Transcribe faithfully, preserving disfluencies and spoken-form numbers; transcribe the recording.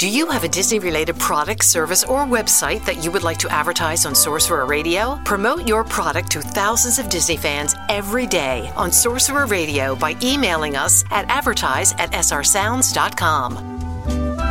Do you have a Disney-related product, service, or website that you would like to advertise on Sorcerer Radio? Promote your product to thousands of Disney fans every day on Sorcerer Radio by emailing us at advertise at s r sounds dot com.